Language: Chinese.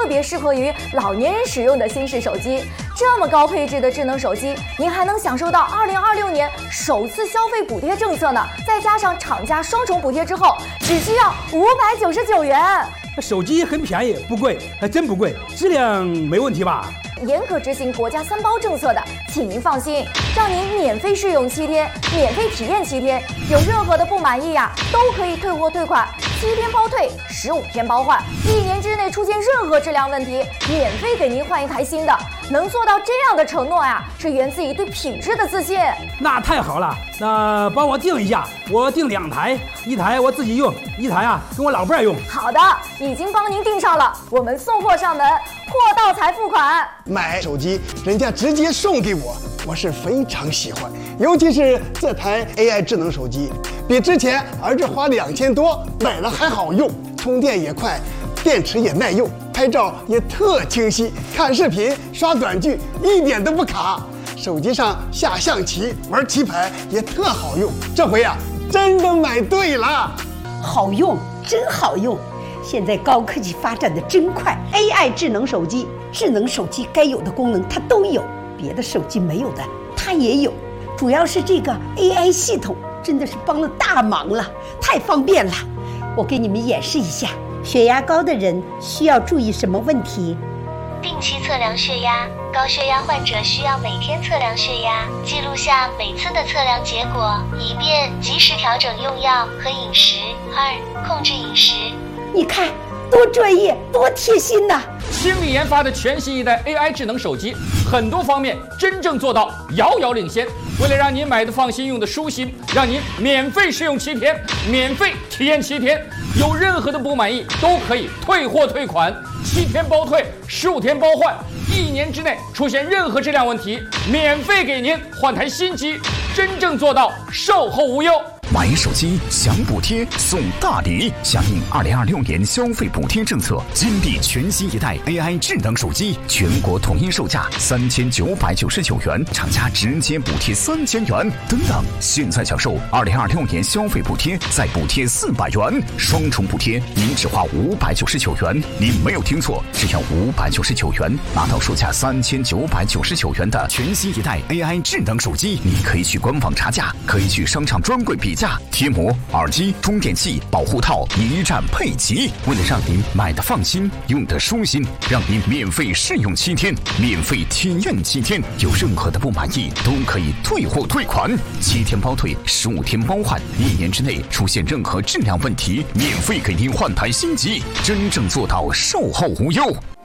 别适合于老年人使用的新式手机。这么高配置的智能手机，您还能享受到2026年首次消费补贴政策呢。再加上厂家双重补贴之后，只需要599元。 手机很便宜，不贵，还真不贵，质量没问题吧？ 严格执行国家3包政策的，请您放心，让您免费试用7天，免费体验7天，有任何的不满意呀，都可以退货退款，7天包退，15天包换，1年之内出现任何质量问题，免费给您换一台新的。能做到这样的承诺呀，是源自于对品质的自信。 那太好了，那帮我订一下，我订2台，1台我自己用，1台啊跟我老伴用。 好的，已经帮您订上了，我们送货上门，货到才付款。 买手机人家直接送给我，我是非常喜欢，尤其是这台 AI 智能手机，比之前儿子花2000多买了还好用，充电也快，电池也耐用，拍照也特清晰，看视频刷短剧一点都不卡，手机上下象棋玩棋牌也特好用，这回啊真的买对了。 好用，真好用，现在高科技发展的真快， AI 智能手机该有的功能它都有，别的手机没有的它也有，主要是这个 AI 系统真的是帮了大忙了，太方便了。我给你们演示一下，血压高的人需要注意什么问题？ 定期测量血压，高血压患者需要每天测量血压，记录下每次的测量结果，以便及时调整用药和饮食。2、控制饮食。 你看多专业，多贴心呐！ 倾力研发的全新一代 AI 智能手机，很多方面真正做到遥遥领先。为了让您买的放心，用的舒心，让您免费试用7天，免费体验7天，有任何的不满意都可以退货退款，7天包退，15天包换，1年之内出现任何质量问题，免费给您换台新机，真正做到售后无忧。 买手机享补贴送大礼，响应2026年消费补贴政策，金地全新一代 AI 智能手机，全国统一售价3999元，厂家直接补贴3000元。等等，现在享受2026年消费补贴，再补贴400元，双重补贴，您只花599元。您没有听错，只要599元，拿到售价3999元的全新一代 AI 智能手机。你可以去官网查价，可以去商场专柜比价，贴膜、耳机、充电器、保护套一站配齐。为了让您买的放心，用的舒心，让您免费试用7天，免费体验7天，有任何的不满意都可以退货退款，7天包退，15天包换，1年之内出现任何质量问题，免费给您换台新机，真正做到售后无忧。